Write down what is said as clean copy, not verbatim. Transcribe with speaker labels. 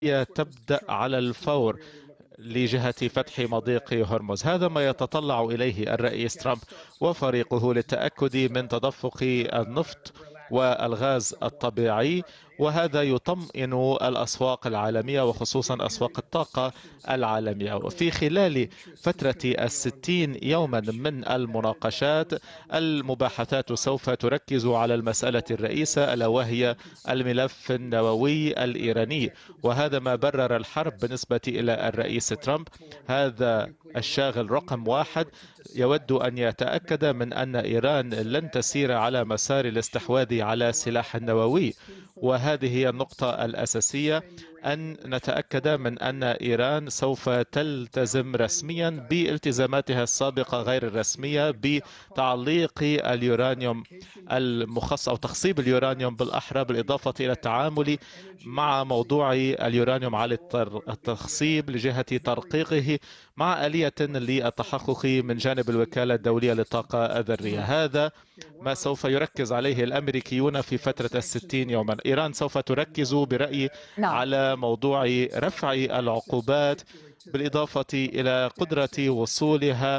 Speaker 1: تبدأ على الفور لجهة فتح مضيق هرمز. هذا ما يتطلع إليه الرئيس ترامب وفريقه للتأكد من تدفق النفط والغاز الطبيعي، وهذا يطمئن الأسواق العالمية وخصوصا أسواق الطاقة العالمية. وفي خلال فترة 60 يوما من المناقشات، المباحثات سوف تركز على المسألة الرئيسة، ألا وهي الملف النووي الإيراني. وهذا ما برر الحرب بالنسبة إلى الرئيس ترامب. هذا الشاغل رقم واحد يود أن يتأكد من أن إيران لن تسير على مسار الاستحواذ على السلاح النووي. وهذه هي النقطة الأساسية، أن نتأكد من أن إيران سوف تلتزم رسميا بالتزاماتها السابقة غير الرسمية بتعليق اليورانيوم المخصص أو تخصيب اليورانيوم بالأحرى، بالإضافة إلى التعامل مع موضوع اليورانيوم على التخصيب لجهة ترقيقه مع آلية للتحقق من جانب الوكالة الدولية للطاقة الذرية. هذا ما سوف يركز عليه الأمريكيون في فترة 60 يوما. إيران سوف تركز برأيي
Speaker 2: نعم.
Speaker 1: على موضوع رفع العقوبات، بالإضافة إلى قدرة وصولها